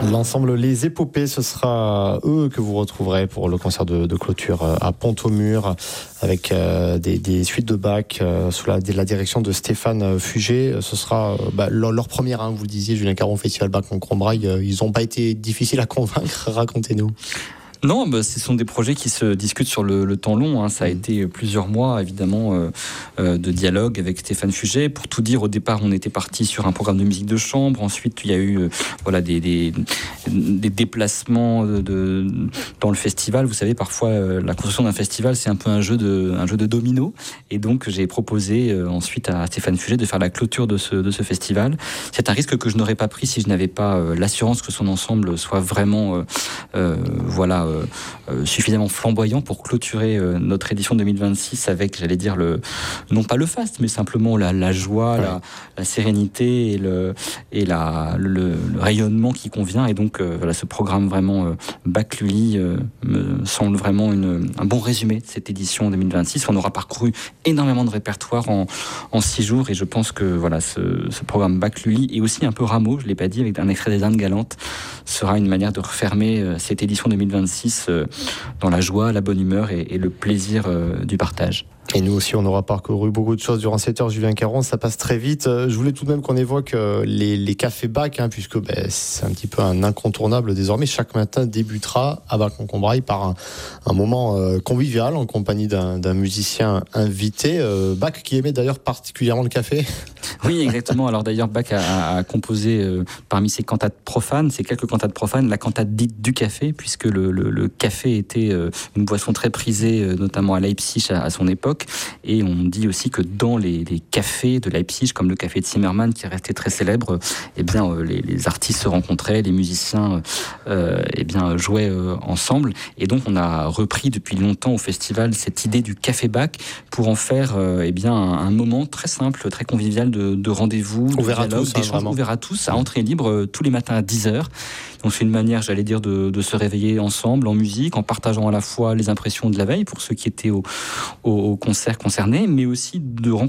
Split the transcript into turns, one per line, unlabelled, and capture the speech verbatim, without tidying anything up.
L'ensemble Les Épopées, ce sera eux que vous retrouverez pour le concert de, de clôture à Pont-au-Mur, avec euh, des, des suites de Bach euh, sous la, la direction de Stéphane Fugé. Ce sera euh, bah, leur, leur première, hein, vous le disiez, Julien Caron, Festival Bach en Combraille. Euh, ils n'ont pas été difficiles à convaincre, racontez-nous.
Non, bah, ce sont des projets qui se discutent sur le, le temps long. Hein. Ça a été plusieurs mois, évidemment, euh, euh, de dialogue avec Stéphane Fugé. Pour tout dire, au départ, on était parti sur un programme de musique de chambre. Ensuite, il y a eu euh, voilà, des, des, des déplacements de, de, dans le festival. Vous savez, parfois, euh, la construction d'un festival, c'est un peu un jeu de, un jeu de domino. Et donc, j'ai proposé euh, ensuite à Stéphane Fugé de faire la clôture de ce, de ce festival. C'est un risque que je n'aurais pas pris si je n'avais pas euh, l'assurance que son ensemble soit vraiment euh, euh, voilà, Euh, euh, suffisamment flamboyant pour clôturer euh, notre édition deux mille vingt-six avec, j'allais dire, le, non pas le faste, mais simplement la, la joie, ouais. la, la sérénité et, le, et la, le, le rayonnement qui convient. Et donc, euh, voilà, ce programme vraiment euh, Bach-Lully euh, me semble vraiment une, un bon résumé de cette édition deux mille vingt-six. On aura parcouru énormément de répertoires en, en six jours et je pense que voilà, ce, ce programme Bach-Lully et aussi un peu Rameau, je ne l'ai pas dit, avec un extrait des Indes galantes, sera une manière de refermer euh, cette édition deux mille vingt-six dans la joie, la bonne humeur et, et le plaisir euh, du partage.
Et nous aussi, on aura parcouru beaucoup de choses durant cette heure, Julien Caron, ça passe très vite. Je voulais tout de même qu'on évoque les, les cafés Bach, hein, puisque ben, c'est un petit peu un incontournable désormais. Chaque matin débutera à Bach en Combraille par un, un moment euh, convivial en compagnie d'un, d'un musicien invité. Euh, Bach qui aimait d'ailleurs particulièrement le café.
Oui, exactement. Alors d'ailleurs, Bach a, a composé euh, parmi ses cantates profanes, ses quelques cantates profanes, la cantate dite du café, puisque le, le, le café était euh, une boisson très prisée, euh, notamment à Leipzig à, à son époque. Et on dit aussi que dans les, les cafés de Leipzig, comme le café de Zimmermann, qui est resté très célèbre, eh bien, euh, les, les artistes se rencontraient, les musiciens euh, eh bien, jouaient euh, ensemble. Et donc, on a repris depuis longtemps au festival cette idée du café Bach pour en faire euh, eh bien, un, un moment très simple, très convivial de, de rendez-vous,
ouvert
de dialogue,
à tous,
d'échanges,
hein,
ouvert à tous, à entrée libre euh, tous les matins à dix heures. Donc, c'est une manière, j'allais dire, de, de se réveiller ensemble en musique, en partageant à la fois les impressions de la veille pour ceux qui étaient au, au, au concert concerné, mais aussi de rencontrer